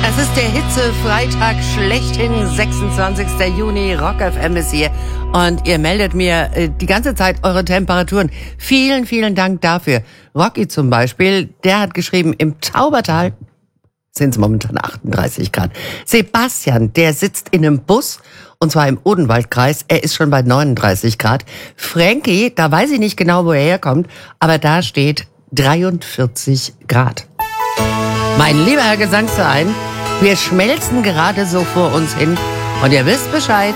Es ist der Hitze-Freitag schlechthin, 26. Juni, Rock FM ist hier und ihr meldet mir die ganze Zeit eure Temperaturen. Vielen, vielen Dank dafür. Rocky zum Beispiel, der hat geschrieben, im Taubertal sind es momentan 38 Grad. Sebastian, der sitzt in einem Bus und zwar im Odenwaldkreis, er ist schon bei 39 Grad. Frankie, da weiß ich nicht genau, wo er herkommt, aber da steht 43 Grad. Mein lieber Herr Gesangsverein, wir schmelzen gerade so vor uns hin und ihr wisst Bescheid.